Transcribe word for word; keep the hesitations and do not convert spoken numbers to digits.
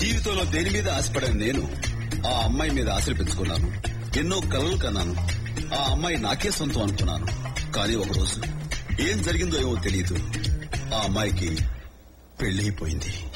జీవితంలో దేని మీద ఆశపడని నేను ఆ అమ్మాయి మీద ఆశలు పెంచుకున్నాను. ఎన్నో కలలు కన్నాను. ఆ అమ్మాయి నాకే సొంతం అనుకున్నాను. కానీ ఒకరోజు ఏం జరిగిందో ఏమో తెలియదు. ఆ అమ్మాయికి పెళ్లి అయిపోయింది.